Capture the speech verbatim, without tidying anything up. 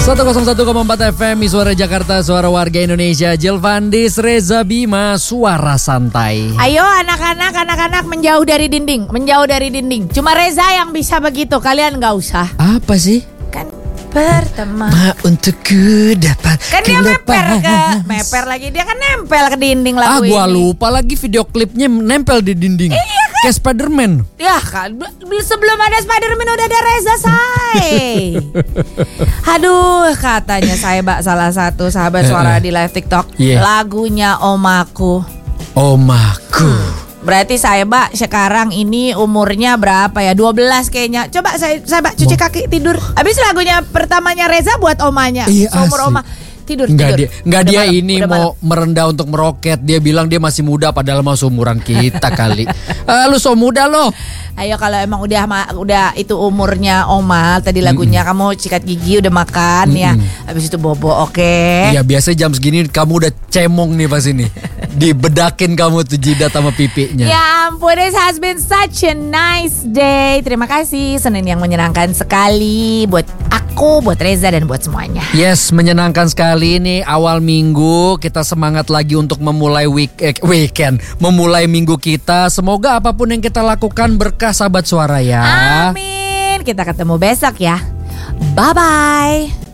seratus satu koma empat F M, Suara Jakarta, suara warga Indonesia. Jelvandis, Reza Bima, suara santai. Ayo anak-anak, anak-anak menjauh dari dinding, menjauh dari dinding. Cuma Reza yang bisa begitu, kalian nggak usah. Apa sih? Kan pertama. Ma untukku dapat. Kan dia meper ke, meper lagi dia kan nempel ke dinding lagu Ah, gua ini. lupa lagi video klipnya nempel di dinding. Iya kan? Kayak Spiderman. Ya kan, sebelum ada Spiderman udah ada Reza Say. Aduh, katanya saya Mbak salah satu sahabat suara di live TikTok, Yeah. lagunya Omaku. Omaku. Berarti saya Mbak sekarang ini umurnya berapa ya? dua belas kayaknya. Coba saya saya Mbak cuci kaki tidur. Habis lagunya pertamanya Reza buat omanya. Iya, Seumur asli. oma tidur Enggak tidur. dia, enggak Udah dia malam, ini udah mau malam. merendah untuk meroket. Dia bilang dia masih muda padahal mau seumuran kita kali. Ah, lu so muda loh. Ayo kalau emang udah ma- udah itu umurnya oma, tadi lagunya kamu sikat gigi udah makan ya. Habis itu bobo, oke. Iya, biasa jam segini kamu udah cemong nih pas ini. Dibedakin kamu tuh jidat sama pipinya. Ya ampun, it has been such a nice day. Terima kasih, Senin yang menyenangkan sekali buat aku, buat Reza dan buat semuanya. Yes, menyenangkan sekali nih awal minggu. Kita semangat lagi untuk memulai week, eh, weekend, memulai minggu kita. Semoga apapun yang kita lakukan berkah sahabat suara ya. Amin. Kita ketemu besok ya. Bye bye.